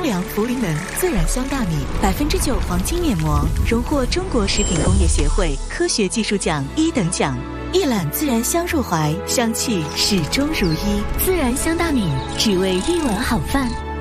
良茯苓能自然香大米，9%黄金面膜，荣获中国食品工业协会科学技术奖1等奖。一揽自然香入怀，香气始终如一。自然香大米，只为一碗好饭。